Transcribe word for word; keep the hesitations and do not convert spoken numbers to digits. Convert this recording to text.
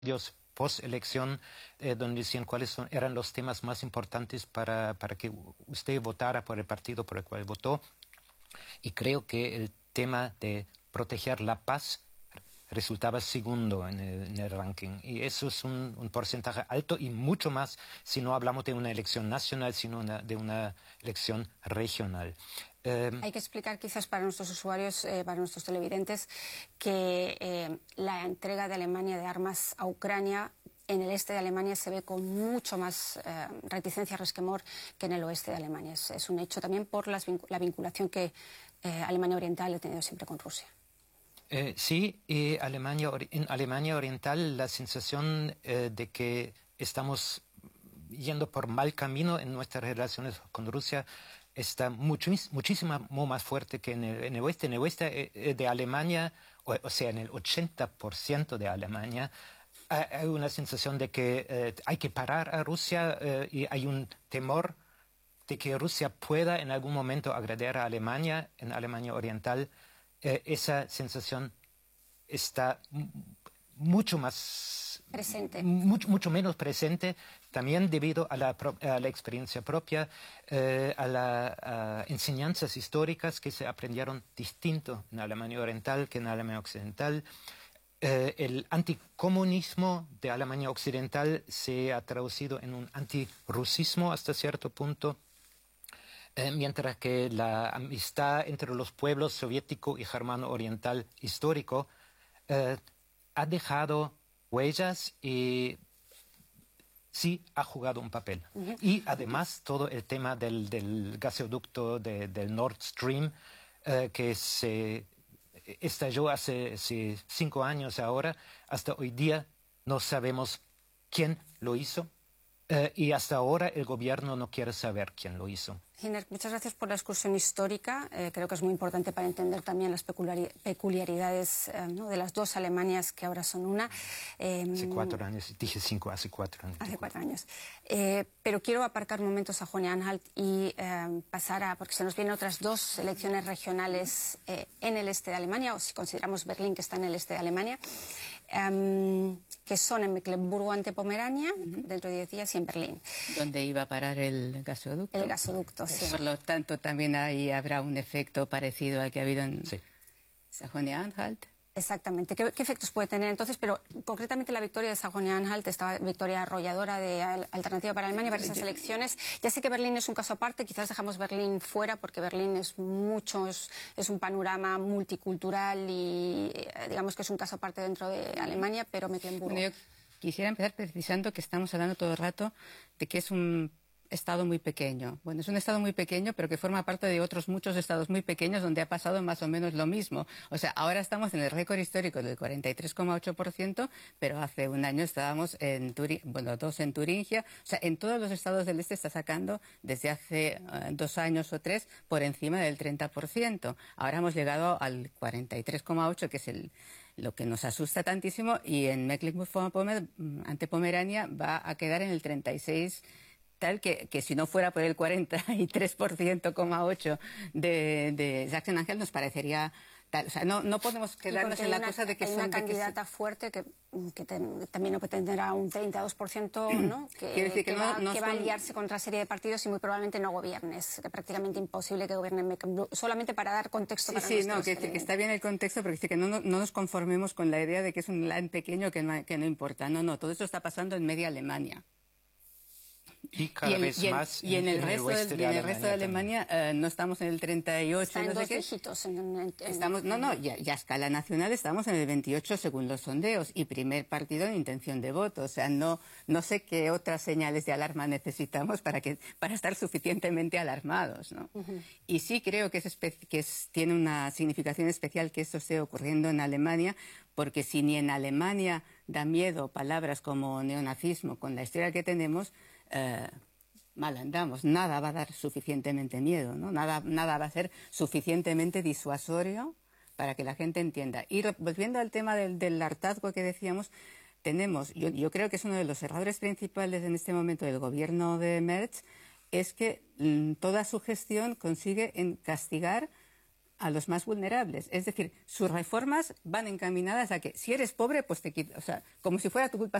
post-elección, eh, donde decían cuáles son, eran los temas más importantes para, para que usted votara por el partido por el cual votó. Y creo que el tema de proteger la paz resultaba segundo en el, en el ranking. Y eso es un, un porcentaje alto y mucho más si no hablamos de una elección nacional, sino una, de una elección regional. Eh, Hay que explicar quizás para nuestros usuarios, eh, para nuestros televidentes, que eh, la entrega de Alemania de armas a Ucrania en el este de Alemania se ve con mucho más eh, reticencia, resquemor que en el oeste de Alemania. Es, es un hecho también por las, la vinculación que eh, Alemania Oriental ha tenido siempre con Rusia. Eh, sí, y Alemania, en Alemania Oriental la sensación eh, de que estamos yendo por mal camino en nuestras relaciones con Rusia está mucho, muchísimo más fuerte que en el, en el oeste. En el oeste eh, de Alemania, o, o sea, en el ochenta por ciento de Alemania, hay una sensación de que eh, hay que parar a Rusia eh, y hay un temor de que Rusia pueda en algún momento agredir a Alemania, en Alemania Oriental. Eh, esa sensación está mucho más presente, mucho, mucho menos presente, también debido a la, a la experiencia propia, eh, a las enseñanzas históricas que se aprendieron distinto en Alemania Oriental que en Alemania Occidental. Eh, el anticomunismo de Alemania Occidental se ha traducido en un antirrusismo hasta cierto punto. Eh, mientras que la amistad entre los pueblos soviético y germano oriental histórico eh, ha dejado huellas y sí ha jugado un papel. Uh-huh. Y además todo el tema del, del gasoducto de, del Nord Stream eh, que se estalló hace, hace cinco años ahora, hasta hoy día no sabemos quién lo hizo. Eh, y hasta ahora el gobierno no quiere saber quién lo hizo. Giner, muchas gracias por la excursión histórica. Eh, creo que es muy importante para entender también las peculiaridades eh, ¿no? de las dos Alemanias que ahora son una. Eh, hace cuatro años, dije cinco, hace cuatro años. Hace cuatro años. Eh, pero quiero aparcar momentos a Sajonia-Anhalt y eh, pasar a, porque se nos vienen otras dos elecciones regionales eh, en el este de Alemania, o si consideramos Berlín que está en el este de Alemania. Eh, que son en Mecklemburgo ante Pomerania, uh-huh. dentro de diez días, y en Berlín. ¿Dónde iba a parar el gasoducto? El gasoducto, sí. Por lo tanto, también ahí habrá un efecto parecido al que ha habido en sí. Sajonia-Anhalt. Exactamente. ¿Qué, ¿Qué efectos puede tener entonces? Pero concretamente la victoria de Sajonia-Anhalt, esta victoria arrolladora de Alternativa para Alemania para esas elecciones. Ya sé que Berlín es un caso aparte, quizás dejamos Berlín fuera porque Berlín es mucho, es, es un panorama multicultural y digamos que es un caso aparte dentro de Alemania, pero Mecklemburgo. Bueno, yo quisiera empezar precisando que estamos hablando todo el rato de que es un estado muy pequeño. Bueno, es un estado muy pequeño, pero que forma parte de otros muchos estados muy pequeños donde ha pasado más o menos lo mismo. O sea, ahora estamos en el récord histórico del cuarenta y tres coma ocho por ciento, pero hace un año estábamos en Turingia, bueno, dos en Turingia. O sea, en todos los estados del este está sacando desde hace uh, dos años o tres por encima del treinta por ciento. Ahora hemos llegado al cuarenta y tres coma ocho, que es el lo que nos asusta tantísimo, y en Mecklemburgo-Vorpommern ante Pomerania va a quedar en el treinta y seis por ciento. Tal que, que si no fuera por el cuarenta y tres por ciento coma ocho de, de Sachsen-Anhalt nos parecería tal. O sea, no, no podemos quedarnos en la una, cosa de que hay son... una candidata que se... fuerte que, que te, también tendrá un treinta y dos por ciento, ¿no? Que, decir que, que, no, va, no que va a son... aliarse con otra serie de partidos y muy probablemente no gobierne. Es prácticamente imposible que gobierne Mecklemburgo. Solamente para dar contexto sí, para sí, no, que, que está bien el contexto, porque dice que no, no, no nos conformemos con la idea de que es un land pequeño que no, que no importa. No, no, todo esto está pasando en media Alemania. Y cada y en, vez y en, más y en, el, en resto el de, de y en el resto de Alemania uh, no estamos en el treinta y ocho. Está en no dos sé qué. dígitos. En, en, en, estamos, no, no, ya, ya a escala nacional estamos en el veintiocho según los sondeos y primer partido en intención de voto. O sea, no, no sé qué otras señales de alarma necesitamos para, que, para estar suficientemente alarmados, ¿no? Uh-huh. Y sí creo que, es, que es, tiene una significación especial que esto esté ocurriendo en Alemania, porque si ni en Alemania da miedo palabras como neonazismo con la historia que tenemos, eh, mal andamos. Nada va a dar suficientemente miedo, ¿no? Nada, nada va a ser suficientemente disuasorio para que la gente entienda. Y volviendo al tema del, del hartazgo que decíamos, tenemos, yo, yo creo que es uno de los errores principales en este momento del gobierno de Merz, es que mmm, toda su gestión consigue en castigar a los más vulnerables. Es decir, sus reformas van encaminadas a que si eres pobre, pues te quitas, o sea, como si fuera tu culpa